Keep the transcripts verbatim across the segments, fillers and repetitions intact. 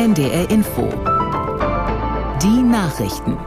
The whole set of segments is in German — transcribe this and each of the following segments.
N D R Info. Die Nachrichten.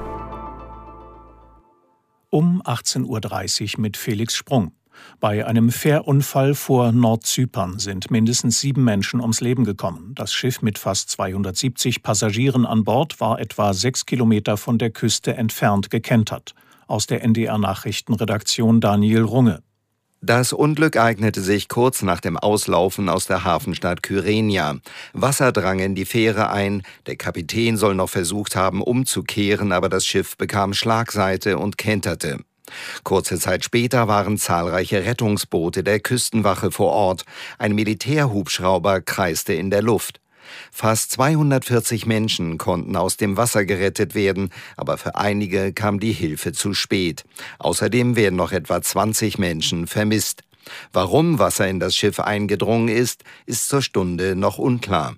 Um achtzehn Uhr dreißig mit Felix Sprung. Bei einem Fährunfall vor Nordzypern sind mindestens sieben Menschen ums Leben gekommen. Das Schiff mit fast zweihundertsiebzig Passagieren an Bord war etwa sechs Kilometer von der Küste entfernt gekentert. Aus der N D R-Nachrichtenredaktion Daniel Runge. Das Unglück eignete sich kurz nach dem Auslaufen aus der Hafenstadt Kyrenia. Wasser drang in die Fähre ein. Der Kapitän soll noch versucht haben, umzukehren, aber das Schiff bekam Schlagseite und kenterte. Kurze Zeit später waren zahlreiche Rettungsboote der Küstenwache vor Ort. Ein Militärhubschrauber kreiste in der Luft. Fast zweihundertvierzig Menschen konnten aus dem Wasser gerettet werden, aber für einige kam die Hilfe zu spät. Außerdem werden noch etwa zwanzig Menschen vermisst. Warum Wasser in das Schiff eingedrungen ist, ist zur Stunde noch unklar.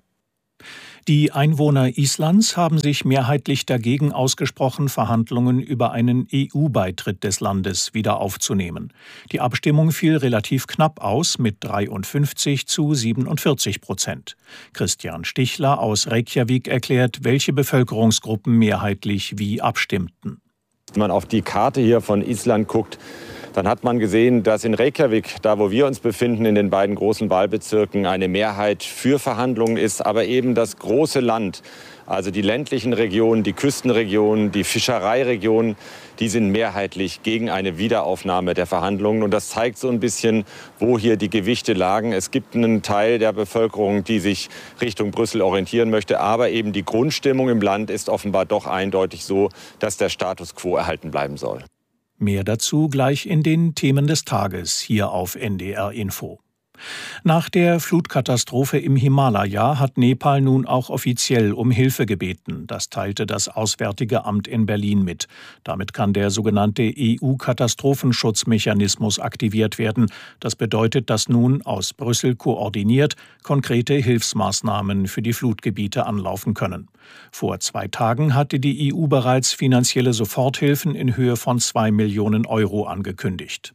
Die Einwohner Islands haben sich mehrheitlich dagegen ausgesprochen, Verhandlungen über einen E U-Beitritt des Landes wieder aufzunehmen. Die Abstimmung fiel relativ knapp aus mit dreiundfünfzig zu siebenundvierzig Prozent. Christian Stichler aus Reykjavik erklärt, welche Bevölkerungsgruppen mehrheitlich wie abstimmten. Wenn man auf die Karte hier von Island guckt, dann hat man gesehen, dass in Reykjavik, da wo wir uns befinden, in den beiden großen Wahlbezirken, eine Mehrheit für Verhandlungen ist. Aber eben das große Land, also die ländlichen Regionen, die Küstenregionen, die Fischereiregionen, die sind mehrheitlich gegen eine Wiederaufnahme der Verhandlungen. Und das zeigt so ein bisschen, wo hier die Gewichte lagen. Es gibt einen Teil der Bevölkerung, die sich Richtung Brüssel orientieren möchte. Aber eben die Grundstimmung im Land ist offenbar doch eindeutig so, dass der Status quo erhalten bleiben soll. Mehr dazu gleich in den Themen des Tages hier auf N D R Info. Nach der Flutkatastrophe im Himalaya hat Nepal nun auch offiziell um Hilfe gebeten. Das teilte das Auswärtige Amt in Berlin mit. Damit kann der sogenannte E U-Katastrophenschutzmechanismus aktiviert werden. Das bedeutet, dass nun aus Brüssel koordiniert konkrete Hilfsmaßnahmen für die Flutgebiete anlaufen können. Vor zwei Tagen hatte die E U bereits finanzielle Soforthilfen in Höhe von zwei Millionen Euro angekündigt.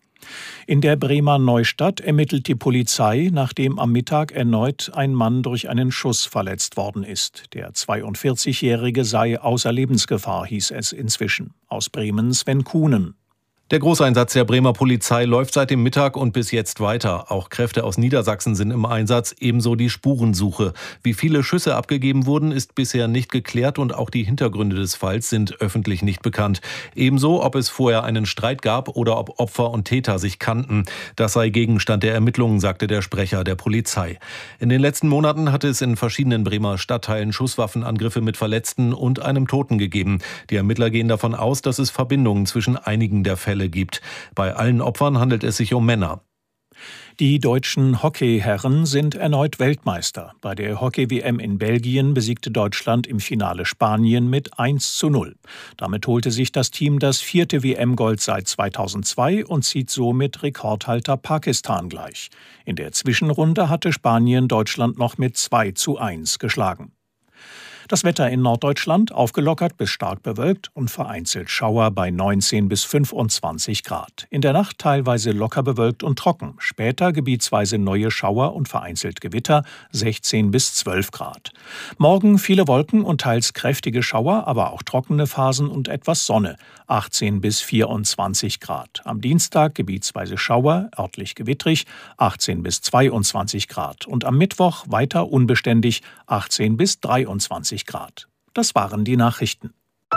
In der Bremer Neustadt ermittelt die Polizei, nachdem am Mittag erneut ein Mann durch einen Schuss verletzt worden ist. Der zweiundvierzigjährige sei außer Lebensgefahr, hieß es inzwischen. Aus Bremen Sven Kuhnen. Der Großeinsatz der Bremer Polizei läuft seit dem Mittag und bis jetzt weiter. Auch Kräfte aus Niedersachsen sind im Einsatz, ebenso die Spurensuche. Wie viele Schüsse abgegeben wurden, ist bisher nicht geklärt und auch die Hintergründe des Falls sind öffentlich nicht bekannt. Ebenso, ob es vorher einen Streit gab oder ob Opfer und Täter sich kannten. Das sei Gegenstand der Ermittlungen, sagte der Sprecher der Polizei. In den letzten Monaten hatte es in verschiedenen Bremer Stadtteilen Schusswaffenangriffe mit Verletzten und einem Toten gegeben. Die Ermittler gehen davon aus, dass es Verbindungen zwischen einigen der Fälle gibt. Bei allen Opfern handelt es sich um Männer. Die deutschen Hockeyherren sind erneut Weltmeister. Bei der Hockey-W M in Belgien besiegte Deutschland im Finale Spanien mit eins zu null. Damit holte sich das Team das vierte W M-Gold seit zweitausendzwei und zieht so mit Rekordhalter Pakistan gleich. In der Zwischenrunde hatte Spanien Deutschland noch mit zwei zu eins geschlagen. Das Wetter in Norddeutschland aufgelockert bis stark bewölkt und vereinzelt Schauer bei neunzehn bis fünfundzwanzig Grad. In der Nacht teilweise locker bewölkt und trocken. Später gebietsweise neue Schauer und vereinzelt Gewitter, sechzehn bis zwölf Grad. Morgen viele Wolken und teils kräftige Schauer, aber auch trockene Phasen und etwas Sonne, achtzehn bis vierundzwanzig Grad. Am Dienstag gebietsweise Schauer, örtlich gewittrig, achtzehn bis zweiundzwanzig Grad. Und am Mittwoch weiter unbeständig, achtzehn bis dreiundzwanzig Grad. Das waren die Nachrichten.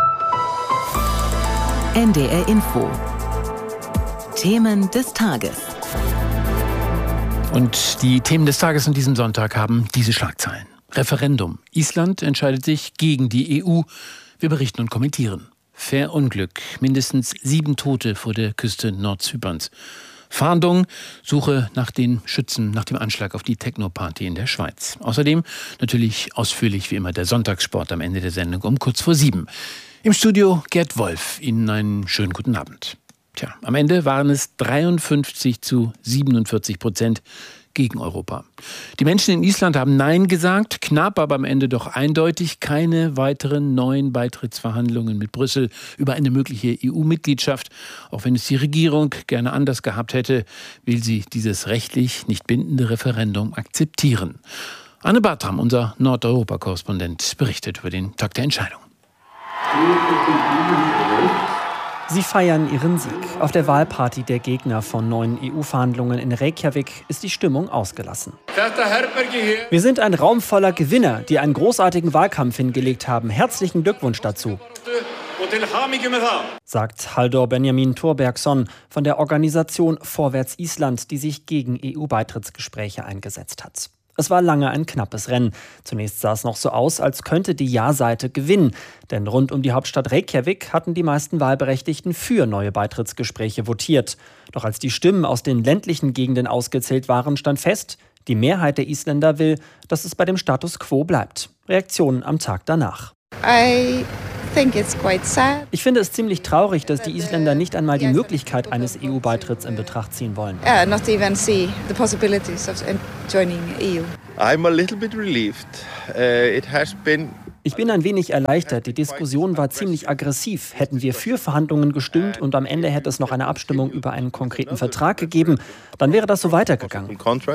N D R Info. Themen des Tages. Und die Themen des Tages an diesem Sonntag haben diese Schlagzeilen. Referendum. Island entscheidet sich gegen die E U. Wir berichten und kommentieren. Fährunglück. Mindestens sieben Tote vor der Küste Nordzyperns. Fahndung, Suche nach den Schützen nach dem Anschlag auf die Techno-Party in der Schweiz. Außerdem natürlich ausführlich wie immer der Sonntagssport am Ende der Sendung um kurz vor sieben. Im Studio Gerd Wolf. Ihnen einen schönen guten Abend. Tja, am Ende waren es dreiundfünfzig zu siebenundvierzig Prozent gegen Europa. Die Menschen in Island haben Nein gesagt, knapp, aber am Ende doch eindeutig. Keine weiteren neuen Beitrittsverhandlungen mit Brüssel über eine mögliche E U-Mitgliedschaft. Auch wenn es die Regierung gerne anders gehabt hätte, will sie dieses rechtlich nicht bindende Referendum akzeptieren. Anne Bartram, unser Nordeuropa-Korrespondent, berichtet über den Tag der Entscheidung. Sie feiern ihren Sieg. Auf der Wahlparty der Gegner von neuen E U-Verhandlungen in Reykjavik ist die Stimmung ausgelassen. Wir sind ein Raum voller Gewinner, die einen großartigen Wahlkampf hingelegt haben. Herzlichen Glückwunsch dazu, sagt Halldór Benjamin Thorbergsson von der Organisation Vorwärts Island, die sich gegen E U-Beitrittsgespräche eingesetzt hat. Es war lange ein knappes Rennen. Zunächst sah es noch so aus, als könnte die Ja-Seite gewinnen. Denn rund um die Hauptstadt Reykjavik hatten die meisten Wahlberechtigten für neue Beitrittsgespräche votiert. Doch als die Stimmen aus den ländlichen Gegenden ausgezählt waren, stand fest, die Mehrheit der Isländer will, dass es bei dem Status quo bleibt. Reaktionen am Tag danach. I think it's quite sad. Ich finde es ziemlich traurig, dass die Isländer nicht einmal die Möglichkeit eines E U-Beitritts in Betracht ziehen wollen. Uh, not even see the possibilities of joining E U. I'm a little bit relieved. Uh, it has been Ich bin ein wenig erleichtert. Die Diskussion war ziemlich aggressiv. Hätten wir für Verhandlungen gestimmt und am Ende hätte es noch eine Abstimmung über einen konkreten Vertrag gegeben, dann wäre das so weitergegangen.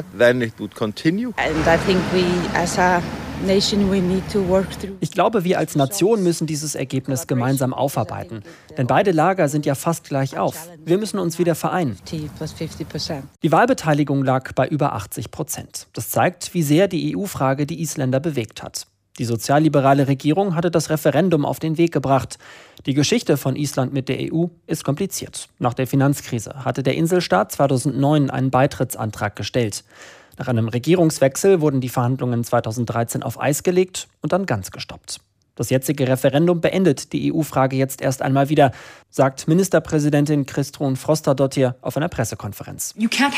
Ich glaube, wir als Nation müssen dieses Ergebnis gemeinsam aufarbeiten. Denn beide Lager sind ja fast gleich auf. Wir müssen uns wieder vereinen. Die Wahlbeteiligung lag bei über achtzig Prozent. Das zeigt, wie sehr die E U-Frage die Isländer bewegt hat. Die sozialliberale Regierung hatte das Referendum auf den Weg gebracht. Die Geschichte von Island mit der E U ist kompliziert. Nach der Finanzkrise hatte der Inselstaat zweitausendneun einen Beitrittsantrag gestellt. Nach einem Regierungswechsel wurden die Verhandlungen zweitausenddreizehn auf Eis gelegt und dann ganz gestoppt. Das jetzige Referendum beendet die E U-Frage jetzt erst einmal wieder, sagt Ministerpräsidentin Kristrún Frostadóttir auf einer Pressekonferenz.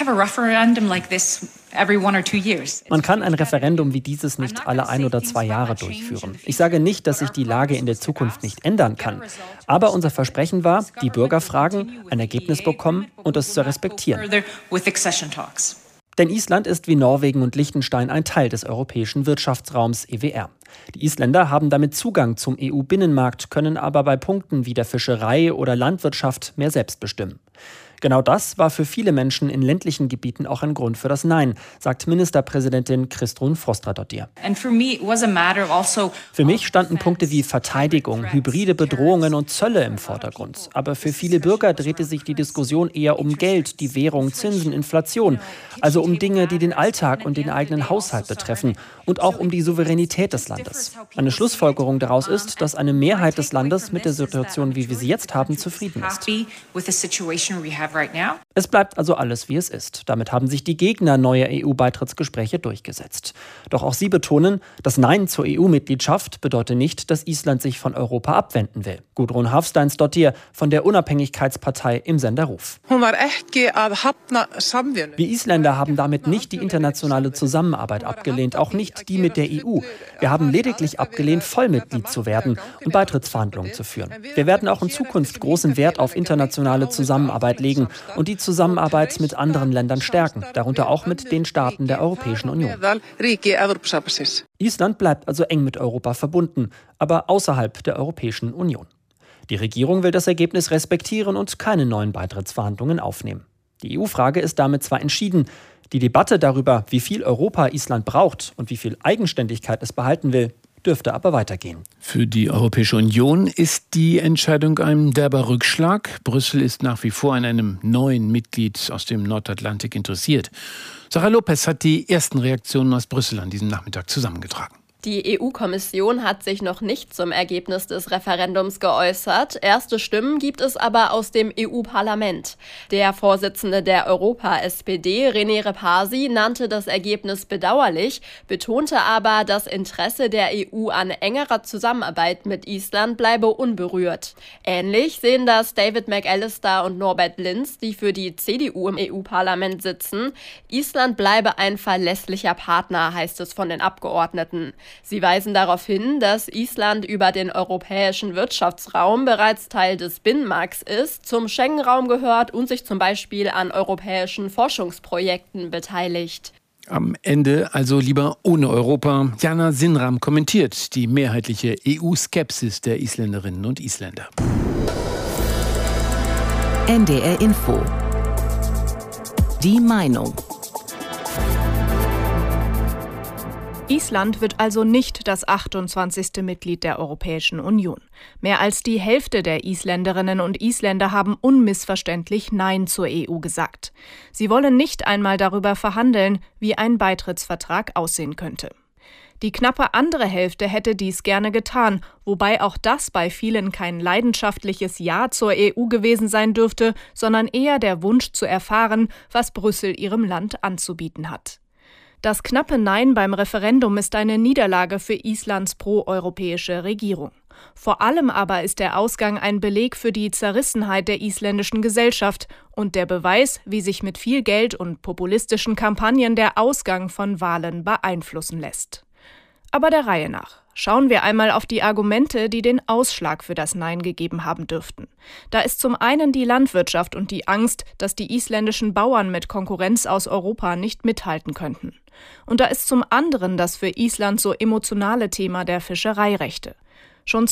Man kann ein Referendum wie dieses nicht alle ein oder zwei Jahre durchführen. Ich sage nicht, dass sich die Lage in der Zukunft nicht ändern kann. Aber unser Versprechen war, die Bürger fragen, ein Ergebnis bekommen und es zu respektieren. Denn Island ist wie Norwegen und Liechtenstein ein Teil des europäischen Wirtschaftsraums E W R. Die Isländer haben damit Zugang zum E U-Binnenmarkt, können aber bei Punkten wie der Fischerei oder Landwirtschaft mehr selbst bestimmen. Genau das war für viele Menschen in ländlichen Gebieten auch ein Grund für das Nein, sagt Ministerpräsidentin Kristrún Frostadóttir. Für mich standen Punkte wie Verteidigung, hybride Bedrohungen und Zölle im Vordergrund. Aber für viele Bürger drehte sich die Diskussion eher um Geld, die Währung, Zinsen, Inflation. Also um Dinge, die den Alltag und den eigenen Haushalt betreffen und auch um die Souveränität des Landes. Eine Schlussfolgerung daraus ist, dass eine Mehrheit des Landes mit der Situation, wie wir sie jetzt haben, zufrieden ist. Es bleibt also alles, wie es ist. Damit haben sich die Gegner neuer E U-Beitrittsgespräche durchgesetzt. Doch auch sie betonen, das Nein zur E U-Mitgliedschaft bedeutet nicht, dass Island sich von Europa abwenden will. Gudrun Hafsteinsdottir von der Unabhängigkeitspartei im Sender Ruf. Wir Isländer haben damit nicht die internationale Zusammenarbeit abgelehnt, auch nicht die mit der E U. Wir haben lediglich abgelehnt, Vollmitglied zu werden und Beitrittsverhandlungen zu führen. Wir werden auch in Zukunft großen Wert auf internationale Zusammenarbeit legen und die Zusammenarbeit mit anderen Ländern stärken, darunter auch mit den Staaten der Europäischen Union. Island bleibt also eng mit Europa verbunden, aber außerhalb der Europäischen Union. Die Regierung will das Ergebnis respektieren und keine neuen Beitrittsverhandlungen aufnehmen. Die E U-Frage ist damit zwar entschieden, die Debatte darüber, wie viel Europa Island braucht und wie viel Eigenständigkeit es behalten will, dürfte aber weitergehen. Für die Europäische Union ist die Entscheidung ein derber Rückschlag. Brüssel ist nach wie vor an einem neuen Mitglied aus dem Nordatlantik interessiert. Sarah Lopez hat die ersten Reaktionen aus Brüssel an diesem Nachmittag zusammengetragen. Die E U-Kommission hat sich noch nicht zum Ergebnis des Referendums geäußert. Erste Stimmen gibt es aber aus dem E U-Parlament. Der Vorsitzende der Europa-S P D, René Repasi, nannte das Ergebnis bedauerlich, betonte aber, das Interesse der E U an engerer Zusammenarbeit mit Island bleibe unberührt. Ähnlich sehen das David McAllister und Norbert Linz, die für die C D U im E U-Parlament sitzen. Island bleibe ein verlässlicher Partner, heißt es von den Abgeordneten. Sie weisen darauf hin, dass Island über den europäischen Wirtschaftsraum bereits Teil des Binnenmarkts ist, zum Schengen-Raum gehört und sich zum Beispiel an europäischen Forschungsprojekten beteiligt. Am Ende also lieber ohne Europa. Jana Sinram kommentiert die mehrheitliche E U-Skepsis der Isländerinnen und Isländer. N D R Info. Die Meinung. Island wird also nicht das achtundzwanzigste Mitglied der Europäischen Union. Mehr als die Hälfte der Isländerinnen und Isländer haben unmissverständlich Nein zur E U gesagt. Sie wollen nicht einmal darüber verhandeln, wie ein Beitrittsvertrag aussehen könnte. Die knappe andere Hälfte hätte dies gerne getan, wobei auch das bei vielen kein leidenschaftliches Ja zur E U gewesen sein dürfte, sondern eher der Wunsch zu erfahren, was Brüssel ihrem Land anzubieten hat. Das knappe Nein beim Referendum ist eine Niederlage für Islands proeuropäische Regierung. Vor allem aber ist der Ausgang ein Beleg für die Zerrissenheit der isländischen Gesellschaft und der Beweis, wie sich mit viel Geld und populistischen Kampagnen der Ausgang von Wahlen beeinflussen lässt. Aber der Reihe nach. Schauen wir einmal auf die Argumente, die den Ausschlag für das Nein gegeben haben dürften. Da ist zum einen die Landwirtschaft und die Angst, dass die isländischen Bauern mit Konkurrenz aus Europa nicht mithalten könnten. Und da ist zum anderen das für Island so emotionale Thema der Fischereirechte. Schon